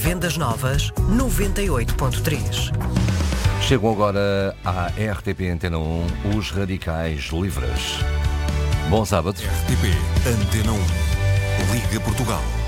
vendas novas 98.3. Chegam agora à RTP Antena 1 os Radicais Livres. Bom sábado. RTP Antena 1. Liga Portugal.